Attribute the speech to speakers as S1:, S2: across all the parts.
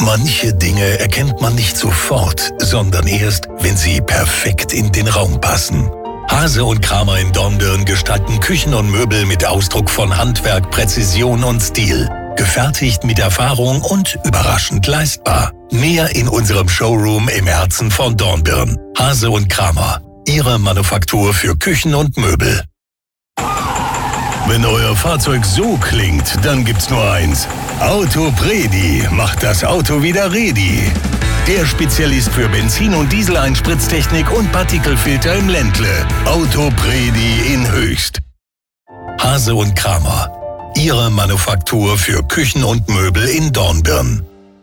S1: Manche Dinge erkennt man nicht sofort, sondern erst, wenn sie perfekt in den Raum passen. Hase und Kramer in Dornbirn gestalten Küchen und Möbel mit Ausdruck von Handwerk, Präzision und Stil. Gefertigt mit Erfahrung und überraschend leistbar. Mehr in unserem Showroom im Herzen von Dornbirn. Hase und Kramer, Ihre Manufaktur für Küchen und Möbel. Wenn euer Fahrzeug so klingt, dann gibt's nur eins. Autopredi macht das Auto wieder ready. Der Spezialist für Benzin- und Diesel-Einspritztechnik und Partikelfilter im Ländle. Autopredi in Höchst. Hase und Kramer, Ihre Manufaktur für Küchen und Möbel in Dornbirn.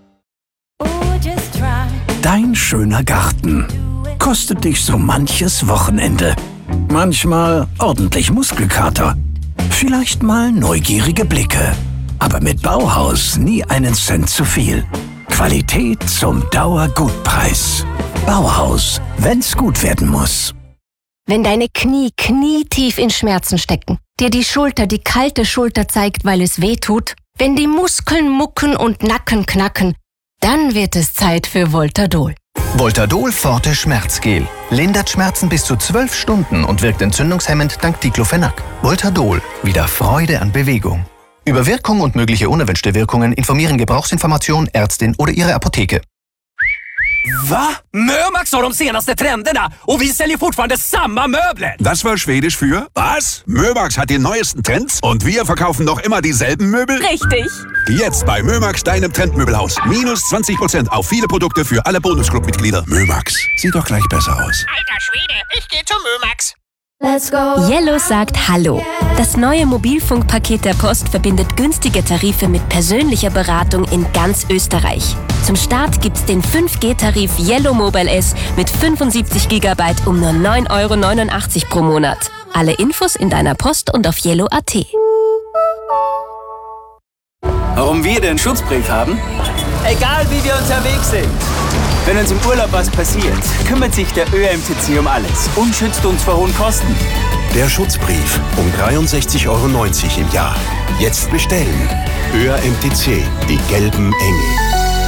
S2: Dein schöner Garten kostet dich so manches Wochenende. Manchmal ordentlich Muskelkater. Vielleicht mal neugierige Blicke. Aber mit Bauhaus nie einen Cent zu viel. Qualität zum Dauergutpreis. Bauhaus, wenn's gut werden muss.
S3: Wenn deine Knie knietief in Schmerzen stecken, dir die Schulter die kalte Schulter zeigt, weil es weh tut, wenn die Muskeln mucken und Nacken knacken, dann wird es Zeit für Voltadol.
S4: Voltadol Forte Schmerzgel. Lindert Schmerzen bis zu 12 Stunden und wirkt entzündungshemmend dank Diclofenac. Voltadol. Wieder Freude an Bewegung. Über Wirkung und mögliche unerwünschte Wirkungen informieren Gebrauchsinformation, Ärztin oder Ihre Apotheke.
S5: Va? Mömax har de senaste trenderna och vi säljer fortfarande samma möbler.
S6: Das war Schwedisch für was? Mömax hat die neuesten Trends und wir verkaufen noch immer dieselben Möbel?
S3: Richtig.
S6: Jetzt bei Mömax, deinem Trendmöbelhaus. Minus 20% auf viele Produkte für alle Bonusclub-Mitglieder. Mömax, sieht doch gleich besser aus.
S7: Alter Schwede, ich geh zu Mömax.
S8: Let's go.
S3: Yellow sagt Hallo. Das neue Mobilfunkpaket der Post verbindet günstige Tarife mit persönlicher Beratung in ganz Österreich. Zum Start gibt's den 5G-Tarif Yellow Mobile S mit 75 GB um nur 9,89 € pro Monat. Alle Infos in deiner Post und auf yellow.at.
S5: Warum wir den Schutzbrief haben? Egal wie wir unterwegs sind. Wenn uns im Urlaub was passiert, kümmert sich der ÖMTC um alles und schützt uns vor hohen Kosten.
S9: Der Schutzbrief um 63,90 € im Jahr. Jetzt bestellen. ÖMTC, die gelben Engel.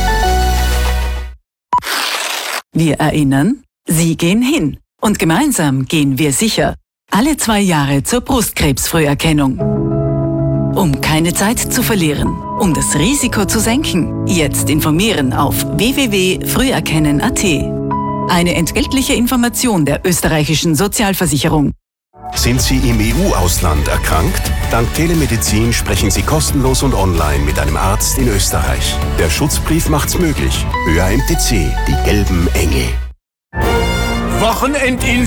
S10: Wir erinnern, Sie gehen hin. Und gemeinsam gehen wir sicher. Alle 2 Jahre zur Brustkrebsfrüherkennung. Um keine Zeit zu verlieren, um das Risiko zu senken, jetzt informieren auf www.früherkennen.at. Eine entgeltliche Information der österreichischen Sozialversicherung.
S9: Sind Sie im EU-Ausland erkrankt? Dank Telemedizin sprechen Sie kostenlos und online mit einem Arzt in Österreich. Der Schutzbrief macht's möglich. ÖAMTC, die gelben Engel.
S5: Wochenend in